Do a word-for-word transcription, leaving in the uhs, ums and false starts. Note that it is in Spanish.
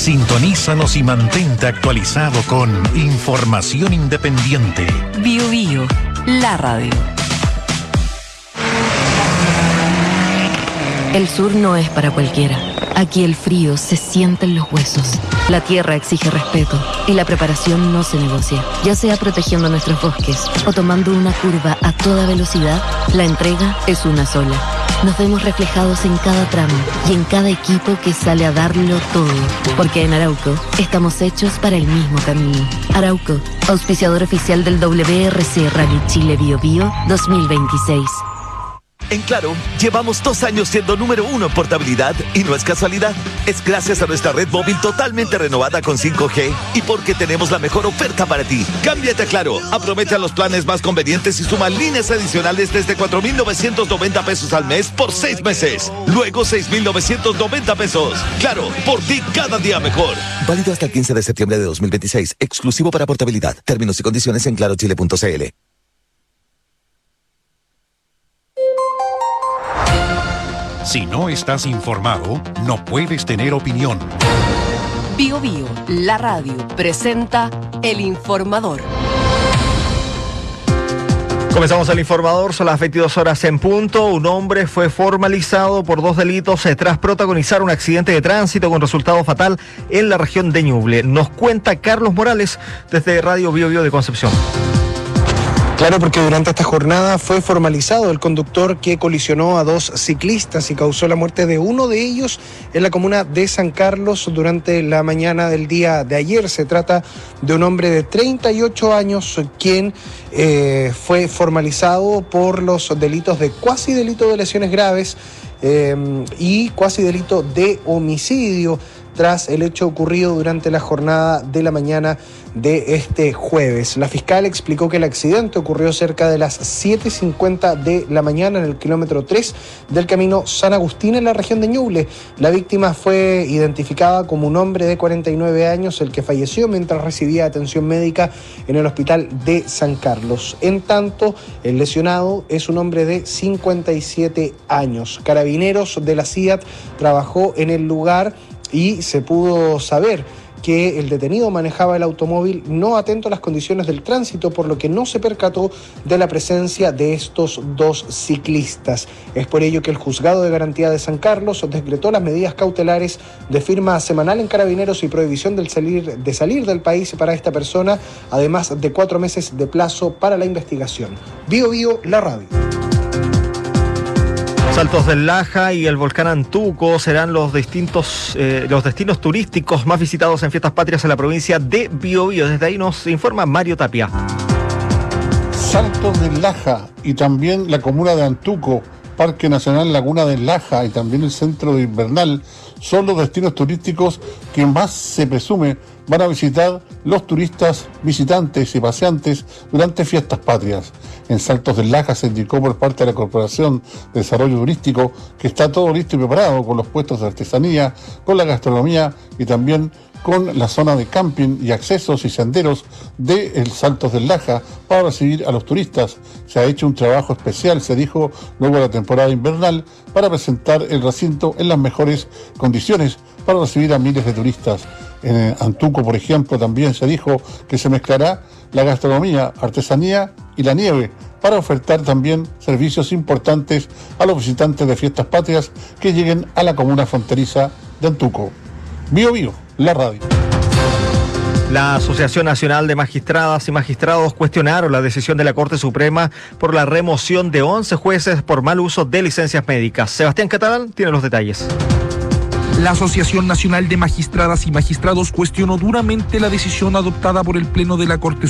Sintonízanos y mantente actualizado con información independiente. Bio Bio, la radio. El sur no es para cualquiera. Aquí el frío se siente en los huesos. La tierra exige respeto y la preparación no se negocia. Ya sea protegiendo nuestros bosques o tomando una curva a toda velocidad, la entrega es una sola. Nos vemos reflejados en cada tramo y en cada equipo que sale a darlo todo. Porque en Arauco estamos hechos para el mismo camino. Arauco, auspiciador oficial del W R C Rally Chile Bio Bio dos mil veintiséis. En Claro, llevamos dos años siendo número uno en portabilidad y no es casualidad. Es gracias a nuestra red móvil totalmente renovada con cinco G y porque tenemos la mejor oferta para ti. Cámbiate a Claro, aprovecha los planes más convenientes y suma líneas adicionales desde cuatro mil novecientos noventa pesos al mes por seis meses. Luego seis mil novecientos noventa pesos. Claro, por ti cada día mejor. Válido hasta el quince de septiembre de dos mil veintiséis. Exclusivo para portabilidad. Términos y condiciones en claro chile punto c l. Si no estás informado, no puedes tener opinión. Bio Bio, la radio, presenta El Informador. Comenzamos el Informador, son las veintidós horas en punto. Un hombre fue formalizado por dos delitos eh, tras protagonizar un accidente de tránsito con resultado fatal en la región de Ñuble. Nos cuenta Carlos Morales desde Radio Bio Bio de Concepción. Claro, porque durante esta jornada fue formalizado el conductor que colisionó a dos ciclistas y causó la muerte de uno de ellos en la comuna de San Carlos durante la mañana del día de ayer. Se trata de un hombre de treinta y ocho años quien eh, fue formalizado por los delitos de cuasi delito de lesiones graves eh, y cuasi delito de homicidio tras el hecho ocurrido durante la jornada de la mañana de este jueves. La fiscal explicó que el accidente ocurrió cerca de las siete y cincuenta de la mañana en el kilómetro tres del camino San Agustín en la región de Ñuble. La víctima fue identificada como un hombre de cuarenta y nueve años, el que falleció mientras recibía atención médica en el hospital de San Carlos. En tanto, el lesionado es un hombre de cincuenta y siete años. Carabineros de la C I A T trabajó en el lugar y se pudo saber que el detenido manejaba el automóvil no atento a las condiciones del tránsito, por lo que no se percató de la presencia de estos dos ciclistas. Es por ello que el Juzgado de Garantía de San Carlos decretó las medidas cautelares de firma semanal en Carabineros y prohibición del salir, de salir del país para esta persona, además de cuatro meses de plazo para la investigación. Bio Bio, la radio. Saltos del Laja y el volcán Antuco serán los distintos eh, los destinos turísticos más visitados en Fiestas Patrias en la provincia de Biobío. Desde ahí nos informa Mario Tapia. Saltos del Laja y también la comuna de Antuco, Parque Nacional Laguna del Laja y también el Centro de Invernal son los destinos turísticos que más se presume van a visitar los turistas, visitantes y paseantes durante Fiestas Patrias. En Saltos del Laja se indicó por parte de la Corporación de Desarrollo Turístico que está todo listo y preparado con los puestos de artesanía, con la gastronomía y también con la zona de camping y accesos y senderos de el Saltos del Laja para recibir a los turistas. Se ha hecho un trabajo especial, se dijo, luego de la temporada invernal para presentar el recinto en las mejores condiciones para recibir a miles de turistas. En Antuco, por ejemplo, también se dijo que se mezclará la gastronomía, artesanía y la nieve para ofertar también servicios importantes a los visitantes de Fiestas Patrias que lleguen a la comuna fronteriza de Antuco. Bio Bio, la radio. La Asociación Nacional de Magistradas y Magistrados cuestionaron la decisión de la Corte Suprema por la remoción de once jueces por mal uso de licencias médicas. Sebastián Catalán tiene los detalles. La Asociación Nacional de Magistradas y Magistrados cuestionó duramente la decisión adoptada por el Pleno de la Corte